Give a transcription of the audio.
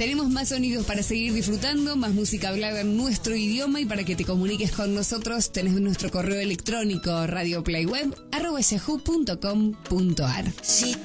Tenemos más sonidos para seguir disfrutando, más música hablada en nuestro idioma, y para que te comuniques con nosotros tenés nuestro correo electrónico radioplayweb@yahoo.com.ar.